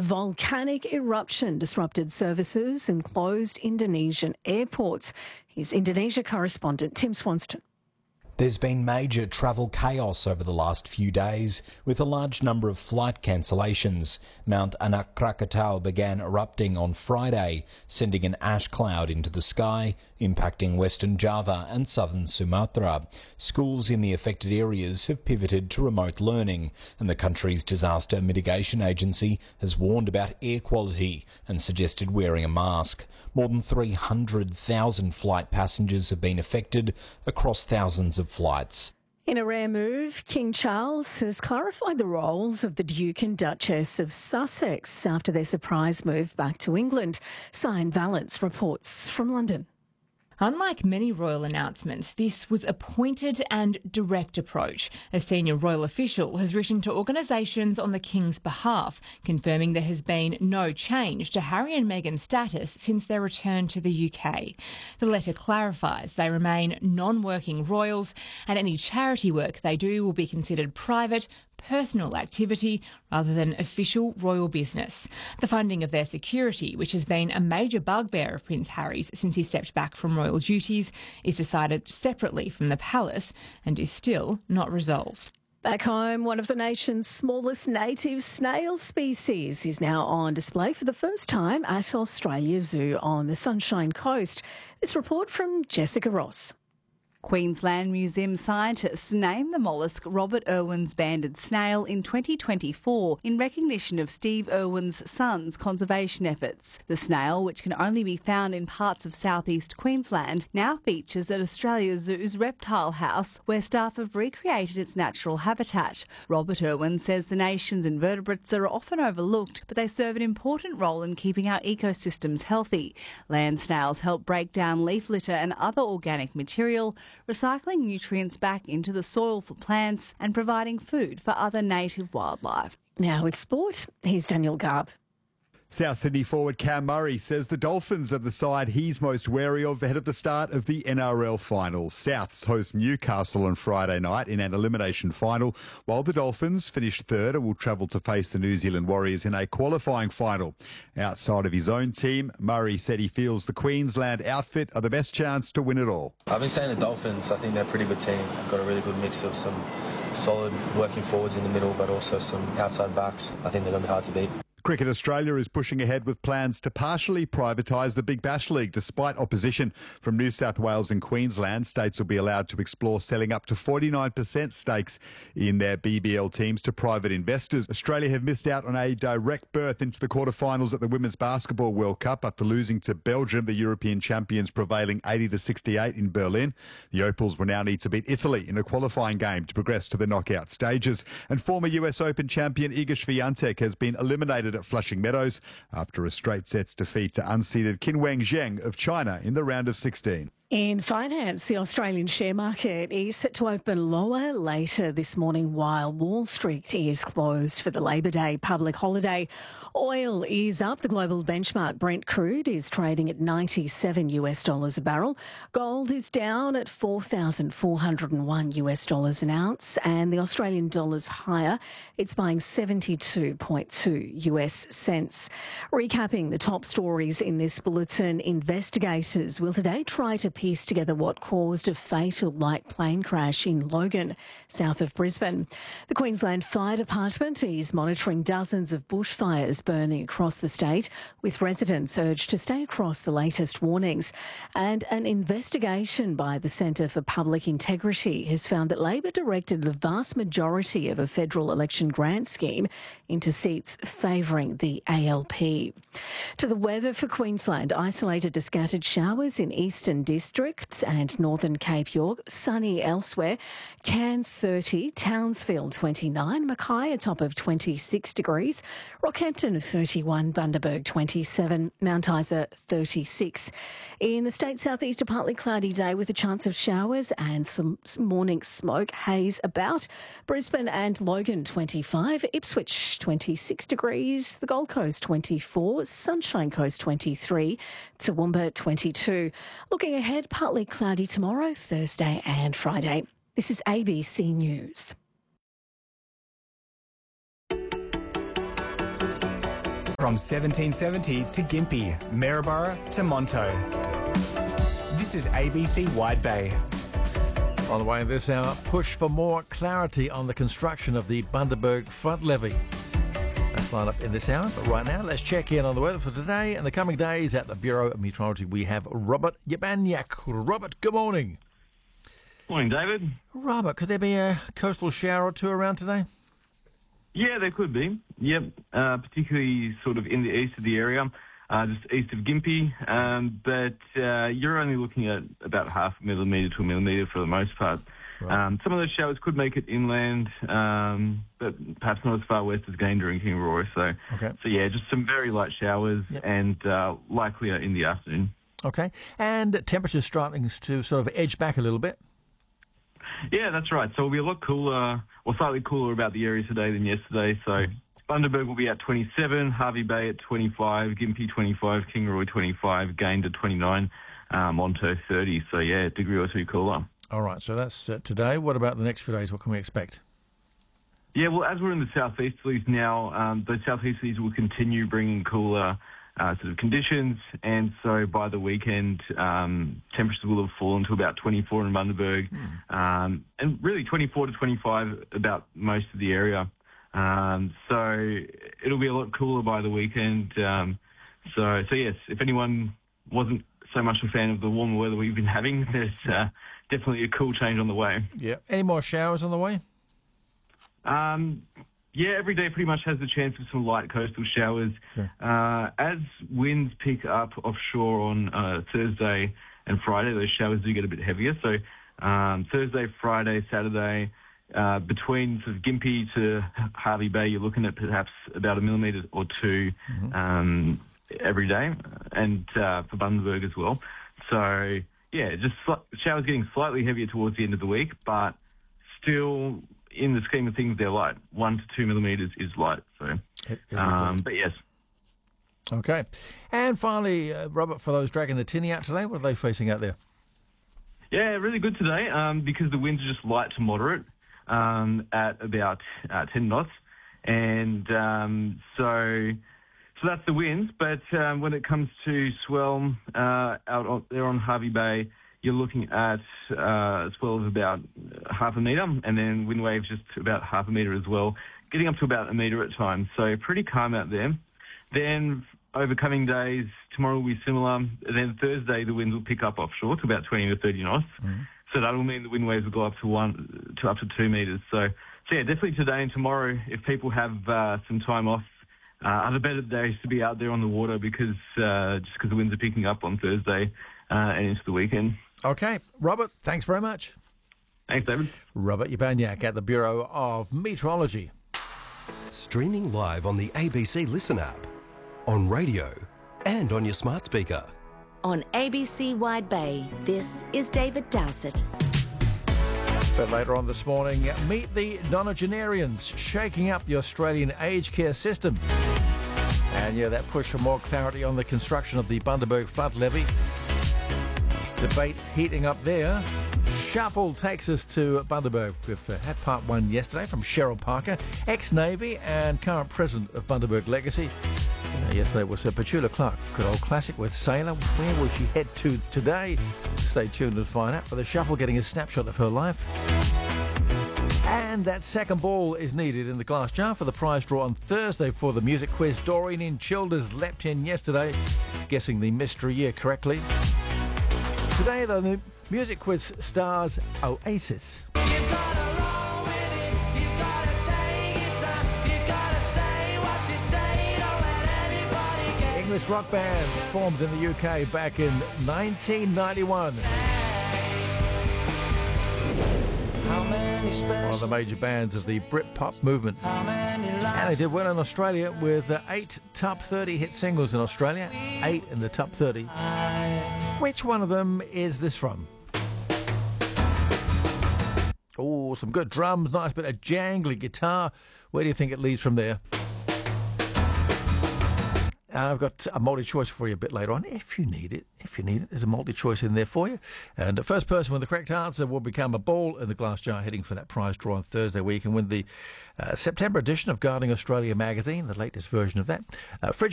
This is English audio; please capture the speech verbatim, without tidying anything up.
Volcanic eruption disrupted services and closed Indonesian airports. Here's Indonesia correspondent Tim Swanston. There's been major travel chaos over the last few days, with a large number of flight cancellations. Mount Anak Krakatau began erupting on Friday, sending an ash cloud into the sky, impacting Western Java and southern Sumatra. Schools in the affected areas have pivoted to remote learning, and the country's disaster mitigation agency has warned about air quality and suggested wearing a mask. More than three hundred thousand flight passengers have been affected across thousands of flights. In a rare move, King Charles has clarified the roles of the Duke and Duchess of Sussex after their surprise move back to England. Cyan Valence reports from London. Unlike many royal announcements, this was a pointed and direct approach. A senior royal official has written to organisations on the King's behalf, confirming there has been no change to Harry and Meghan's status since their return to the U K. The letter clarifies they remain non-working royals, and any charity work they do will be considered private, personal activity rather than official royal business. The funding of their security, which has been a major bugbear of Prince Harry's since he stepped back from royal duties, is decided separately from the palace and is still not resolved. Back home, one of the nation's smallest native snail species is now on display for the first time at Australia Zoo on the Sunshine Coast. This report from Jessica Ross. Queensland Museum scientists named the mollusk Robert Irwin's banded snail in twenty twenty-four in recognition of Steve Irwin's son's conservation efforts. The snail, which can only be found in parts of southeast Queensland, now features at Australia Zoo's Reptile House, where staff have recreated its natural habitat. Robert Irwin says the nation's invertebrates are often overlooked, but they serve an important role in keeping our ecosystems healthy. Land snails help break down leaf litter and other organic material, recycling nutrients back into the soil for plants and providing food for other native wildlife. Now with sport, here's Daniel Garb. South Sydney forward Cam Murray says the Dolphins are the side he's most wary of ahead of the start of the N R L finals. Souths host Newcastle on Friday night in an elimination final, while the Dolphins finished third and will travel to face the New Zealand Warriors in a qualifying final. Outside of his own team, Murray said he feels the Queensland outfit are the best chance to win it all. I've been saying the Dolphins, I think they're a pretty good team. Got a really good mix of some solid working forwards in the middle, but also some outside backs. I think they're going to be hard to beat. Cricket Australia is pushing ahead with plans to partially privatise the Big Bash League. Despite opposition from New South Wales and Queensland, states will be allowed to explore selling up to forty-nine percent stakes in their B B L teams to private investors. Australia have missed out on a direct berth into the quarterfinals at the Women's Basketball World Cup after losing to Belgium, the European champions prevailing eighty to sixty-eight in Berlin. The Opals will now need to beat Italy in a qualifying game to progress to the knockout stages. And former U S Open champion Iga Swiatek has been eliminated at Flushing Meadows after a straight sets defeat to unseeded Qinwen Zheng of China in the round of sixteen. In finance, the Australian share market is set to open lower later this morning while Wall Street is closed for the Labor Day public holiday. Oil is up. The global benchmark Brent crude is trading at ninety-seven US dollars a barrel. Gold is down at four thousand four hundred one US dollars an ounce, and the Australian dollar's higher. It's buying seventy-two point two US cents. Recapping the top stories in this bulletin, investigators will today try to piece together what caused a fatal light plane crash in Logan, south of Brisbane. The Queensland Fire Department is monitoring dozens of bushfires burning across the state, with residents urged to stay across the latest warnings. And an investigation by the Centre for Public Integrity has found that Labor directed the vast majority of a federal election grant scheme into seats favouring the A L P. To the weather for Queensland, isolated to scattered showers in eastern districts and northern Cape York, sunny elsewhere. Cairns thirty, Townsville twenty-nine, Mackay a top of twenty-six degrees, Rockhampton thirty-one, Bundaberg twenty-seven, Mount Isa thirty-six. In the state southeast, a partly cloudy day with a chance of showers and some morning smoke, haze about. Brisbane and Logan twenty-five, Ipswich twenty-six degrees, the Gold Coast twenty-four, Sunshine Coast twenty-three, Toowoomba twenty-two. Looking ahead, partly cloudy tomorrow, Thursday and Friday. This is A B C News. From seventeen seventy to Gympie, Maryborough to Monto. This is A B C Wide Bay. On the way in this hour, push for more clarity on the construction of the Bundaberg Flood Levy. That's lined up in this hour, but right now let's check in on the weather for today and the coming days at the Bureau of Meteorology. We have Robert Yabaniak. Robert, good morning. Morning, David. Robert, could there be a coastal shower or two around today? Yeah, there could be. Yep, uh, particularly sort of in the east of the area, uh, just east of Gympie. Um, but uh, you're only looking at about half a millimetre to a millimetre for the most part. Right. Um, some of those showers could make it inland, um, but perhaps not as far west as Gayndah and Kingaroy. So, okay. so yeah, just some very light showers yep. and uh, likelier in the afternoon. Okay, and temperatures starting to sort of edge back a little bit. Yeah, that's right. So it'll be a lot cooler, or slightly cooler about the area today than yesterday. So Bundaberg will be at twenty-seven, Hervey Bay at twenty-five, Gympie twenty-five, Kingaroy twenty-five, Gayndah twenty-nine, um, Monto thirty. So yeah, a degree or two cooler. All right, so that's uh, today. What about the next few days? What can we expect? Yeah, well, as we're in the southeasterlies now, um, those southeasterlies will continue bringing cooler Uh, sort of conditions, and so by the weekend, um, temperatures will have fallen to about twenty-four in Bundaberg, mm. um, and really twenty-four to twenty-five about most of the area. Um, so it'll be a lot cooler by the weekend. Um, so, so yes, if anyone wasn't so much a fan of the warmer weather we've been having, there's uh, definitely a cool change on the way. Yeah. Any more showers on the way? Um. Yeah, every day pretty much has the chance of some light coastal showers. Yeah. Uh, as winds pick up offshore on uh, Thursday and Friday, those showers do get a bit heavier. So um, Thursday, Friday, Saturday, uh, between sort of Gympie to Hervey Bay, you're looking at perhaps about a millimetre or two mm-hmm. um, every day, and uh, for Bundaberg as well. So, yeah, just sl- showers getting slightly heavier towards the end of the week, but still, in the scheme of things, they're light. One to two millimetres is light. So, um, but yes. Okay. And finally, uh, Robert, for those dragging the tinny out today, what are they facing out there? Yeah, really good today um, because the winds are just light to moderate um, at about uh, ten knots. And um, so so that's the winds. But um, when it comes to swell uh, out on, there on Hervey Bay, you're looking at uh, a swell of about half a metre, and then wind waves just about half a metre as well, getting up to about a metre at times. So pretty calm out there. Then over coming days, tomorrow will be similar. And then Thursday, the winds will pick up offshore to about twenty to thirty knots. Mm-hmm. So that will mean the wind waves will go up to one to up to two metres. So, so yeah, definitely today and tomorrow, if people have uh, some time off, uh, are the better days to be out there on the water because uh, just because the winds are picking up on Thursday uh, and into the weekend. Okay. Robert, thanks very much. Thanks, David. Robert Yabaniak at the Bureau of Meteorology. Streaming live on the A B C Listen app, on radio and on your smart speaker. On A B C Wide Bay, this is David Dowsett. But later on this morning, meet the nonagenarians shaking up the Australian aged care system. And yeah, that push for more clarity on the construction of the Bundaberg Flood Levy. Debate heating up there. Shuffle takes us to Bundaberg. We've uh, had part one yesterday from Cheryl Parker, ex-Navy and current president of Bundaberg Legacy. Uh, yesterday was uh, Petula Clark, good old classic with Sailor. Where will she head to today? Stay tuned to find out. For the Shuffle, getting a snapshot of her life. And that second ball is needed in the glass jar for the prize draw on Thursday for the music quiz. Doreen in Childers leapt in yesterday, guessing the mystery year correctly. Today, though, the music quiz stars Oasis. English rock band formed in the U K back in nineteen ninety-one. One of the major bands of the Britpop movement. And they did well in Australia with uh, eight top thirty hit singles in Australia, eight in the top thirty. Which one of them is this from? Oh, some good drums, nice bit of jangly guitar. Where do you think it leads from there? Uh, I've got a multi-choice for you a bit later on, if you need it. If you need it, there's a multi-choice in there for you. And the first person with the correct answer will become a ball in the glass jar heading for that prize draw on Thursday week and win the uh, September edition of Gardening Australia magazine, the latest version of that. Uh, fridge